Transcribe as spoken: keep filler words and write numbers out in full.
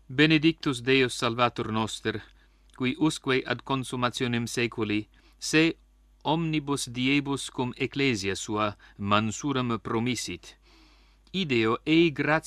Benedictus Deus Salvator noster, qui usque ad consummationem saeculi se omnibus diebus cum ecclesia sua mansuram promissit. Ideo ei gratia